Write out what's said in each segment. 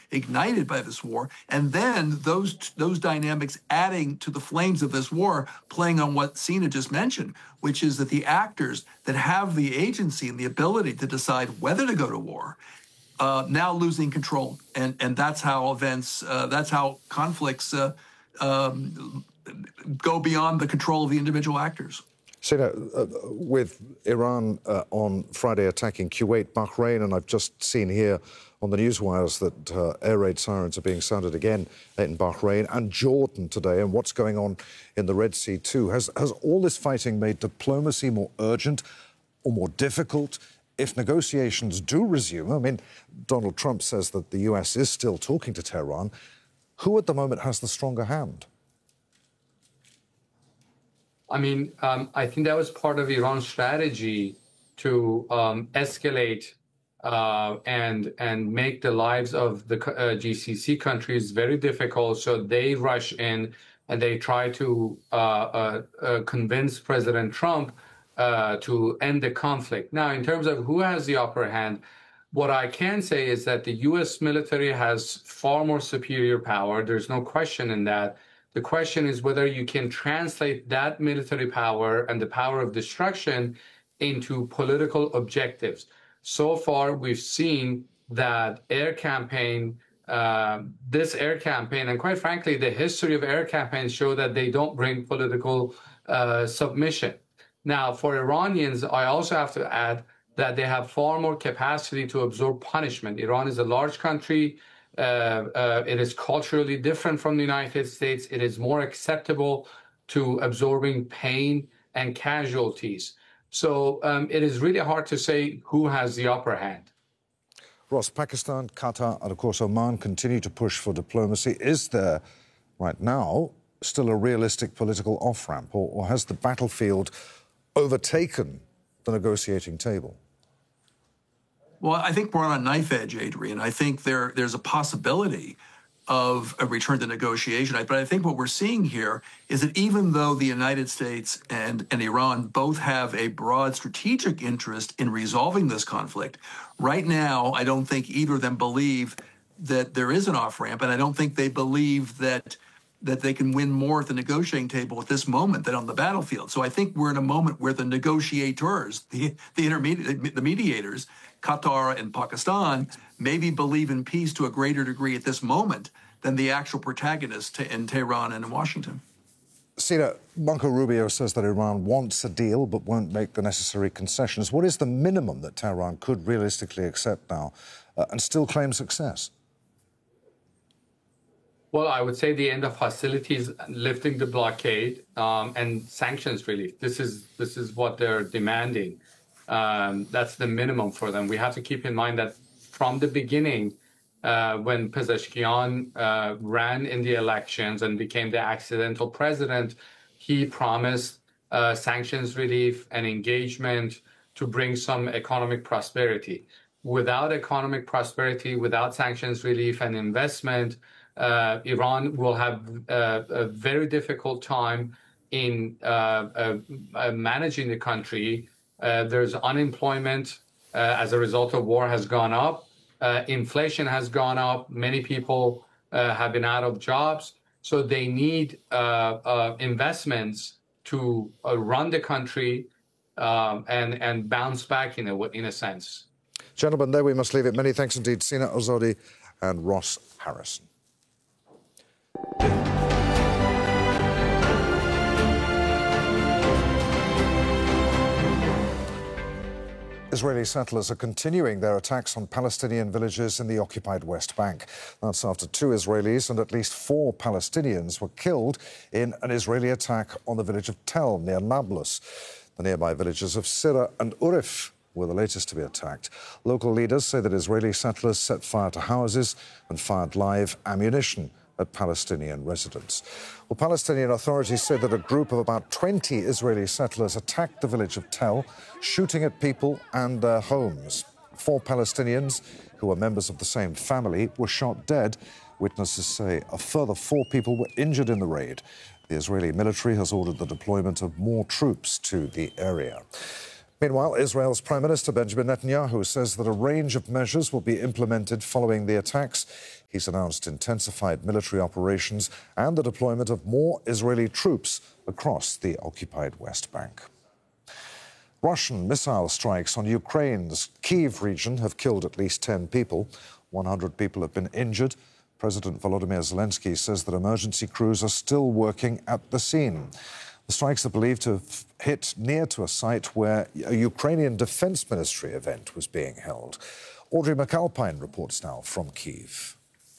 ignited by this war. And then those dynamics adding to the flames of this war, playing on what Sina just mentioned, which is that the actors that have the agency and the ability to decide whether to go to war now losing control. And that's how that's how conflicts go beyond the control of the individual actors. Sina, with Iran on Friday attacking Kuwait, Bahrain, and I've just seen here on the newswires that air raid sirens are being sounded again in Bahrain and Jordan today, and what's going on in the Red Sea too. Has all this fighting made diplomacy more urgent or more difficult if negotiations do resume? I mean, Donald Trump says that the US is still talking to Tehran. Who at the moment has the stronger hand? I mean, I think that was part of Iran's strategy to escalate and make the lives of the GCC countries very difficult. So they rush in and they try to convince President Trump to end the conflict. Now, in terms of who has the upper hand, what I can say is that the U.S. military has far more superior power. There's no question in that. The question is whether you can translate that military power and the power of destruction into political objectives. So far, we've seen that air campaign, this air campaign, and quite frankly, the history of air campaigns show that they don't bring political submission. Now, for Iranians, I also have to add that they have far more capacity to absorb punishment. Iran is a large country. It is culturally different from the United States. It is more acceptable to absorbing pain and casualties. So it is really hard to say who has the upper hand. Ross, Pakistan, Qatar, and of course Oman continue to push for diplomacy. Is there, right now, still a realistic political off-ramp, or has the battlefield overtaken the negotiating table? Well, I think we're on a knife edge, Adrian. I think there's a possibility of a return to negotiation. But I think what we're seeing here is that even though the United States and Iran both have a broad strategic interest in resolving this conflict, right now, I don't think either of them believe that there is an off-ramp, and I don't think they believe that they can win more at the negotiating table at this moment than on the battlefield. So I think we're in a moment where the negotiators, the mediators, Qatar and Pakistan, maybe believe in peace to a greater degree at this moment than the actual protagonists in Tehran and in Washington. Sina, Marco Rubio says that Iran wants a deal but won't make the necessary concessions. What is the minimum that Tehran could realistically accept now and still claim success? Well, I would say the end of hostilities, lifting the blockade, and sanctions relief. This is what they're demanding. That's the minimum for them. We have to keep in mind that from the beginning, when Pezeshkian ran in the elections and became the accidental president, he promised sanctions relief and engagement to bring some economic prosperity. Without economic prosperity, without sanctions relief and investment, Iran will have a very difficult time in managing the country. There's unemployment as a result of war has gone up. Inflation has gone up. Many people have been out of jobs. So they need investments to run the country and bounce back in a sense. Gentlemen, there we must leave it. Many thanks indeed, Sina Azadi and Ross Harrison. Israeli settlers are continuing their attacks on Palestinian villages in the occupied West Bank. That's after 2 Israelis and at least 4 Palestinians were killed in an Israeli attack on the village of Tel near Nablus. The nearby villages of Sira and Urif were the latest to be attacked. Local leaders say that Israeli settlers set fire to houses and fired live ammunition at Palestinian residents. Well, Palestinian authorities say that a group of about 20 Israeli settlers attacked the village of Tel, shooting at people and their homes. 4 Palestinians, who were members of the same family, were shot dead. Witnesses say a further 4 people were injured in the raid. The Israeli military has ordered the deployment of more troops to the area. Meanwhile, Israel's Prime Minister Benjamin Netanyahu says that a range of measures will be implemented following the attacks. He's announced intensified military operations and the deployment of more Israeli troops across the occupied West Bank. Russian missile strikes on Ukraine's Kyiv region have killed at least 10 people. 100 people have been injured. President Volodymyr Zelensky says that emergency crews are still working at the scene. The strikes are believed to have hit near to a site where a Ukrainian Defense Ministry event was being held. Audrey McAlpine reports now from Kyiv.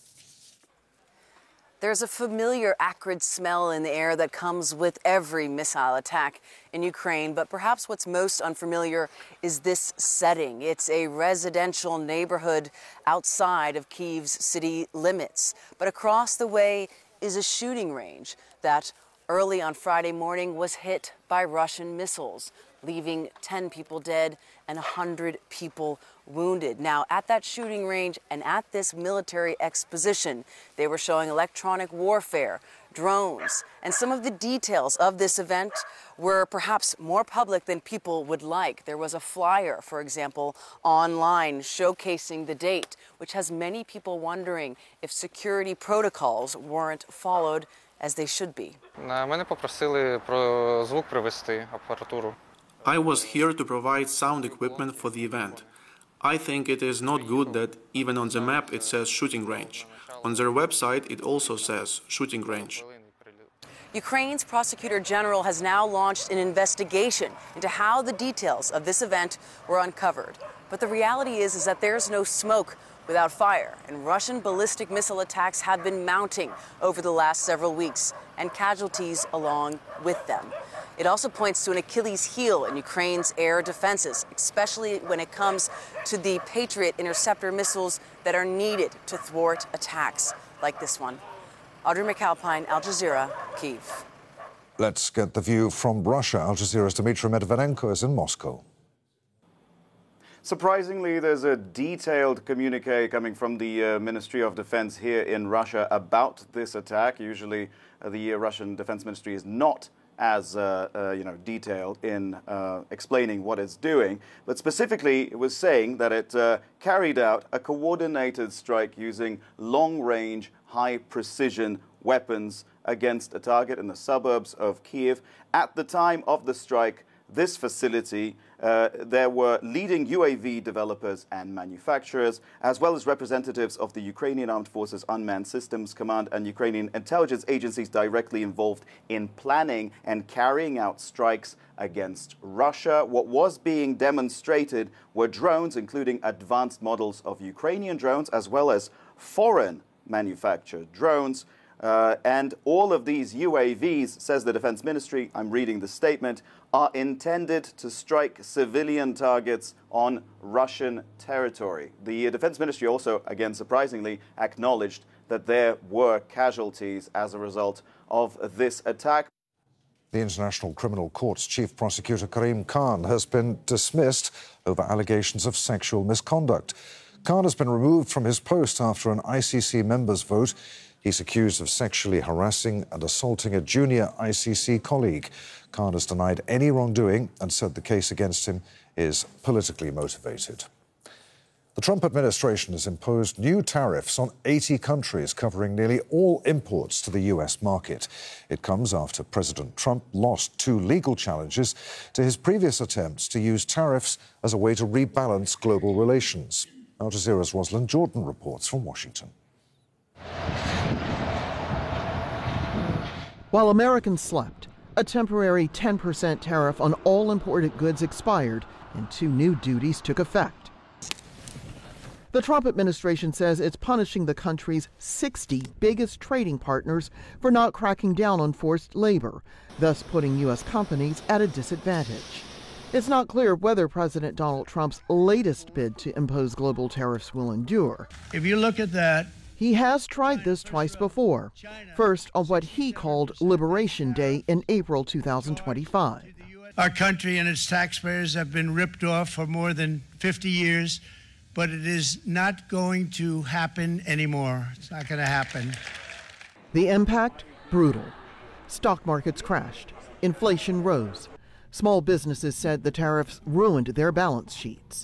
There's a familiar acrid smell in the air that comes with every missile attack in Ukraine, but perhaps what's most unfamiliar is this setting. It's a residential neighborhood outside of Kyiv's city limits, but across the way is a shooting range that early on Friday morning was hit by Russian missiles, leaving 10 people dead and 100 people wounded. Now, at that shooting range and at this military exposition, they were showing electronic warfare, drones, and some of the details of this event were perhaps more public than people would like. There was a flyer, for example, online showcasing the date, which has many people wondering if security protocols weren't followed as they should be. Мене попросили про звук привезти, апаратуру. I was here to provide sound equipment for the event. I think it is not good that even on the map it says shooting range. On their website it also says shooting range. Ukraine's prosecutor general has now launched an investigation into how the details of this event were uncovered. But the reality is that there's no smoke without fire, and Russian ballistic missile attacks have been mounting over the last several weeks, and casualties along with them. It also points to an Achilles heel in Ukraine's air defenses, especially when it comes to the Patriot interceptor missiles that are needed to thwart attacks like this one. Audrey McAlpine, Al Jazeera, Kyiv. Let's get the view from Russia. Al Jazeera's Dmitry Medvedenko is in Moscow. Surprisingly, there's a detailed communique coming from the Ministry of Defense here in Russia about this attack. Usually, the Russian Defense Ministry is not as detailed in explaining what it's doing, but specifically it was saying that it carried out a coordinated strike using long-range, high-precision weapons against a target in the suburbs of Kyiv. At the time of the strike, this facility, there were leading UAV developers and manufacturers, as well as representatives of the Ukrainian Armed Forces Unmanned Systems Command and Ukrainian intelligence agencies directly involved in planning and carrying out strikes against Russia. What was being demonstrated were drones, including advanced models of Ukrainian drones, as well as foreign manufactured drones. And all of these UAVs, says the Defense Ministry, I'm reading the statement, are intended to strike civilian targets on Russian territory. The Defense Ministry also, again surprisingly, acknowledged that there were casualties as a result of this attack. The International Criminal Court's Chief Prosecutor Karim Khan has been dismissed over allegations of sexual misconduct. Khan has been removed from his post after an ICC members' vote. He's accused of sexually harassing and assaulting a junior ICC colleague. Khan has denied any wrongdoing and said the case against him is politically motivated. The Trump administration has imposed new tariffs on 80 countries, covering nearly all imports to the U.S. market. It comes after President Trump lost 2 legal challenges to his previous attempts to use tariffs as a way to rebalance global relations. Al Jazeera's Rosalind Jordan reports from Washington. While Americans slept, a temporary 10% tariff on all imported goods expired and 2 new duties took effect. The Trump administration says it's punishing the country's 60 biggest trading partners for not cracking down on forced labor, thus putting U.S. companies at a disadvantage. It's not clear whether President Donald Trump's latest bid to impose global tariffs will endure. If you look at that, he has tried this twice before, first on what he called Liberation Day in April 2025. Our country and its taxpayers have been ripped off for more than 50 years, but it is not going to happen anymore. It's not going to happen. The impact? Brutal. Stock markets crashed. Inflation rose. Small businesses said the tariffs ruined their balance sheets.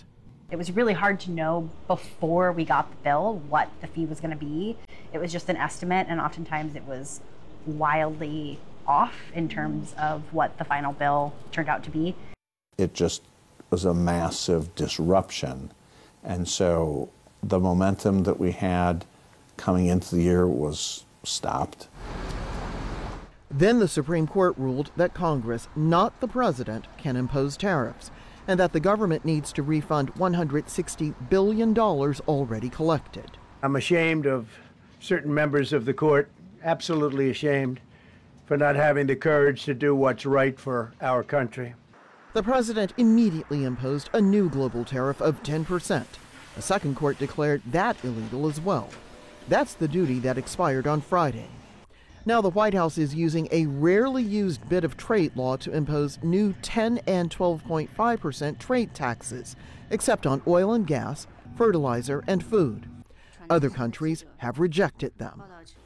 It was really hard to know before we got the bill what the fee was going to be. It was just an estimate, and oftentimes it was wildly off in terms of what the final bill turned out to be. It just was a massive disruption. And so the momentum that we had coming into the year was stopped. Then the Supreme Court ruled that Congress, not the president, can impose tariffs, and that the government needs to refund $160 billion already collected. I'm ashamed of certain members of the court, absolutely ashamed, for not having the courage to do what's right for our country. The president immediately imposed a new global tariff of 10%. A second court declared that illegal as well. That's the duty that expired on Friday. Now the White House is using a rarely used bit of trade law to impose new 10 and 12.5% trade taxes, except on oil and gas, fertilizer, and food. Other countries have rejected them.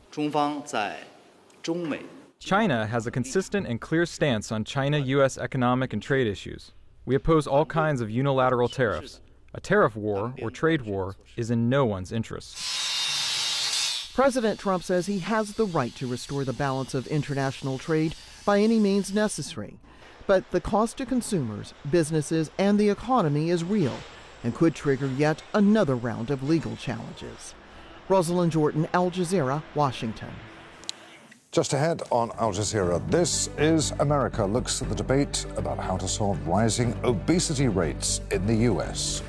China has a consistent and clear stance on China-U.S. economic and trade issues. We oppose all kinds of unilateral tariffs. A tariff war or trade war is in no one's interest. President Trump says he has the right to restore the balance of international trade by any means necessary. But the cost to consumers, businesses, and the economy is real and could trigger yet another round of legal challenges. Rosalind Jordan, Al Jazeera, Washington. Just ahead on Al Jazeera, This Is America looks at the debate about how to solve rising obesity rates in the U.S.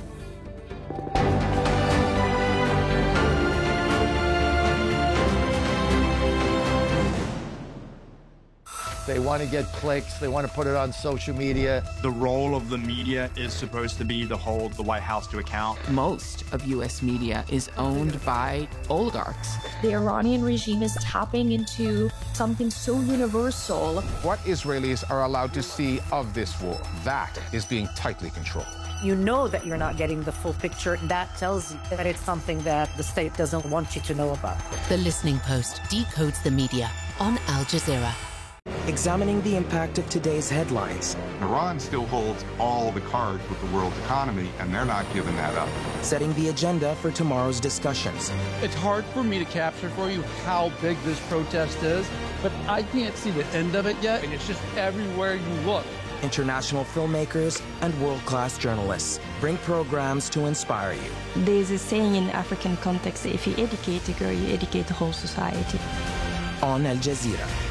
They want to get clicks. They want to put it on social media. The role of the media is supposed to be to hold the White House to account. Most of U.S. media is owned by oligarchs. The Iranian regime is tapping into something so universal. What Israelis are allowed to see of this war, that is being tightly controlled. You know that you're not getting the full picture. That tells you that it's something that the state doesn't want you to know about. The Listening Post decodes the media on Al Jazeera. Examining the impact of today's headlines. Iran still holds all the cards with the world economy, and they're not giving that up. Setting the agenda for tomorrow's discussions. It's hard for me to capture for you how big this protest is, but I can't see the end of it yet, and it's just everywhere you look. International filmmakers and world-class journalists bring programs to inspire you. There's a saying in African context, if you educate a girl, you educate the whole society. On Al Jazeera.